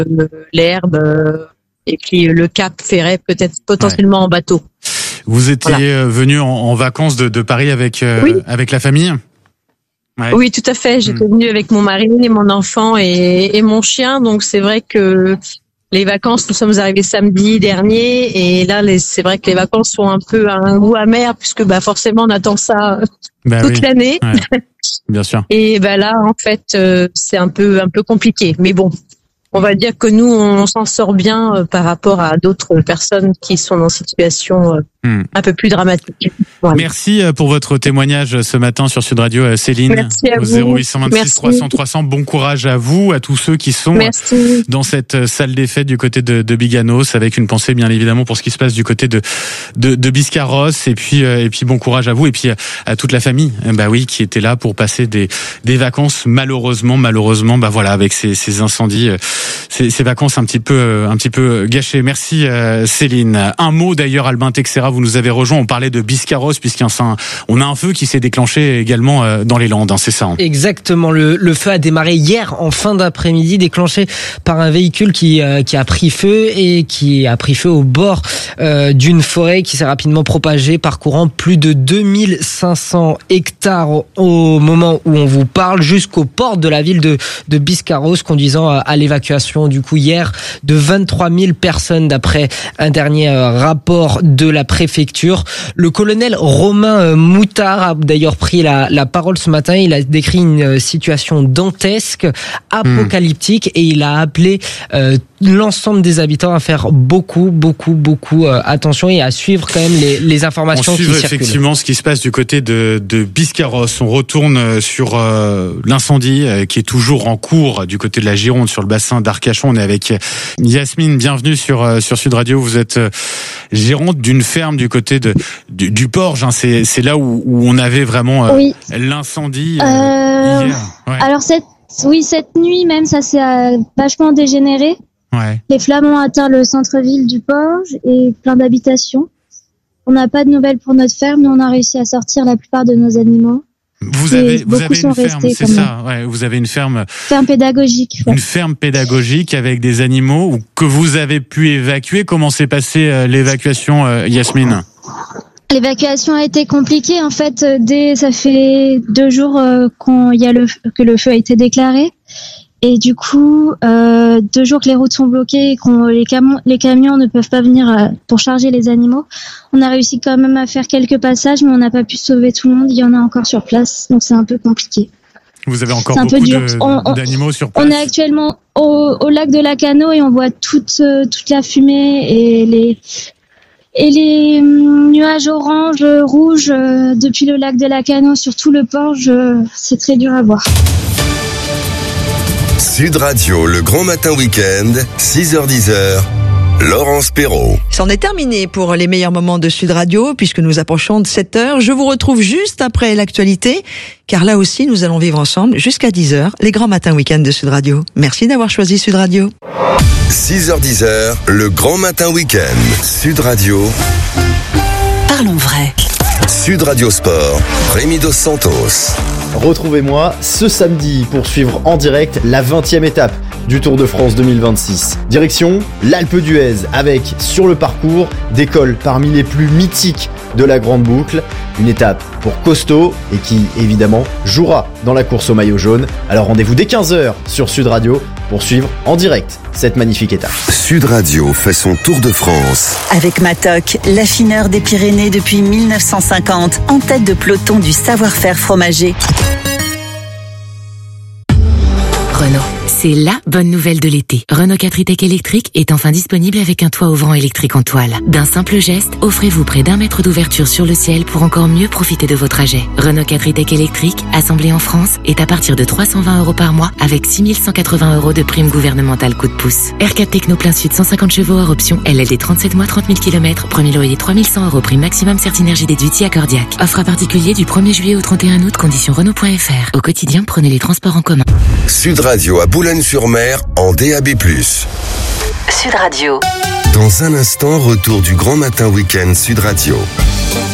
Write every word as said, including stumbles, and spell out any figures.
euh, l'herbe euh, et puis le Cap Ferret peut-être potentiellement ouais. en bateau. Vous étiez voilà. venu en, en vacances de, de Paris avec euh, oui. avec la famille? Ouais. Oui, tout à fait. J'étais mmh. venue avec mon mari, mon enfant et, et mon chien. Donc c'est vrai que les vacances, nous sommes arrivés samedi dernier et là, les, c'est vrai que les vacances sont un peu à un goût amer puisque bah forcément on attend ça bah toute oui. l'année. Ouais. Bien sûr. Et bah là, en fait, euh, c'est un peu un peu compliqué. Mais bon, on va dire que nous, on s'en sort bien euh, par rapport à d'autres personnes qui sont dans une situation euh, hmm. un peu plus dramatique. Voilà. Merci pour votre témoignage ce matin sur Sud Radio, Céline. Merci à au vous. zéro huit cent vingt-six trois cents trois cents. Bon courage à vous, à tous ceux qui sont Merci. dans cette salle des fêtes du côté de, de Biganos, avec une pensée bien évidemment pour ce qui se passe du côté de de, de Biscarrosse. Et puis et puis bon courage à vous et puis à toute la famille. Bah oui, qui était là pour passer des des vacances. Malheureusement, malheureusement, bah voilà, avec ces ces incendies. Ces, ces vacances un petit peu un petit peu gâchées. Merci euh, Céline. Un mot d'ailleurs, Albin Texera, vous nous avez rejoint. On parlait de Biscarrosse puisqu'on a un feu qui s'est déclenché également euh, dans les Landes. Hein, c'est ça. Hein. Exactement. Le, le feu a démarré hier en fin d'après-midi, déclenché par un véhicule qui euh, qui a pris feu et qui a pris feu au bord euh, d'une forêt qui s'est rapidement propagée, parcourant plus de deux mille cinq cents hectares au moment où on vous parle, jusqu'aux portes de la ville de de Biscarrosse, conduisant à, à l'évacuation du coup hier de vingt-trois mille personnes d'après un dernier rapport de la préfecture. Le colonel Romain Moutard a d'ailleurs pris la, la parole ce matin. Il a décrit une situation dantesque, apocalyptique mmh. et il a appelé euh, l'ensemble des habitants à faire beaucoup, beaucoup, beaucoup euh, attention et à suivre quand même les, les informations qui circulent. On suit effectivement ce qui se passe du côté de, de Biscarrosse. On retourne sur euh, l'incendie euh, qui est toujours en cours du côté de la Gironde sur le bassin d'Arcachon. On est avec Yasmine. Bienvenue sur euh, sur Sud Radio. Vous êtes euh, gérante d'une ferme du côté de du, du Porge. Hein. C'est c'est là où, où on avait vraiment euh, oui. l'incendie euh, euh, hier. Ouais. Alors cette oui cette nuit même ça s'est euh, vachement dégénéré. Ouais. Les flammes ont atteint le centre-ville du Porge et plein d'habitations. On n'a pas de nouvelles pour notre ferme, mais on a réussi à sortir la plupart de nos animaux. Vous avez, vous avez une ferme, c'est ça, ouais, vous avez une ferme. Ferme pédagogique. Ouais. Une ferme pédagogique avec des animaux que vous avez pu évacuer. Comment s'est passée euh, l'évacuation, euh, Yasmine ? L'évacuation a été compliquée. En fait, dès ça fait deux jours euh, qu'on y a le que le feu a été déclaré. Et du coup, euh, deux jours que les routes sont bloquées et que les, cam- les camions ne peuvent pas venir euh, pour charger les animaux, on a réussi quand même à faire quelques passages, mais on n'a pas pu sauver tout le monde. Il y en a encore sur place, donc c'est un peu compliqué. Vous avez encore beaucoup de, on, on, d'animaux sur place. On est actuellement au, au lac de Lacanau et on voit toute, euh, toute la fumée et les, et les hum, nuages orange, rouges euh, depuis le lac de Lacanau sur tout le Porge. Euh, c'est très dur à voir. Sud Radio, le grand matin week-end, six heures dix, Laurence Perrault. C'en est terminé pour les meilleurs moments de Sud Radio, puisque nous approchons de sept heures. Je vous retrouve juste après l'actualité, car là aussi, nous allons vivre ensemble jusqu'à dix heures, les grands matins week-end de Sud Radio. Merci d'avoir choisi Sud Radio. six heures dix, le grand matin week-end, Sud Radio. Parlons vrai. Sud Radio Sport, Rémi Dos Santos. Retrouvez-moi ce samedi pour suivre en direct la vingtième étape du Tour de France deux mille vingt-six. Direction l'Alpe d'Huez avec, sur le parcours, des cols parmi les plus mythiques de la Grande Boucle. Une étape pour costaud et qui, évidemment, jouera dans la course au maillot jaune. Alors rendez-vous dès quinze heures sur Sud Radio pour suivre en direct cette magnifique étape. Sud Radio fait son Tour de France. Avec Matok, l'affineur des Pyrénées depuis mille neuf cent cinquante, en tête de peloton du savoir-faire fromager. Renault. C'est la bonne nouvelle de l'été. Renault quatre e-Tech électrique est enfin disponible avec un toit ouvrant électrique en toile. D'un simple geste, offrez-vous près d'un mètre d'ouverture sur le ciel pour encore mieux profiter de vos trajets. Renault quatre e-Tech électrique, assemblé en France, est à partir de trois cent vingt euros par mois avec six mille cent quatre-vingts euros de prime gouvernementale coup de pouce. R quatre Techno plein sud cent cinquante chevaux hors option, L L D trente-sept mois trente mille kilomètres, premier loyer trois mille cent euros prime maximum Certinergie déduit accordiaque. Offre à particulier du premier juillet au trente et un août, conditions Renault point F R. Au quotidien, prenez les transports en commun. Sud Radio à Boulogne-sur-Mer en D A B plus. Sud Radio. Dans un instant, retour du grand matin week-end Sud Radio.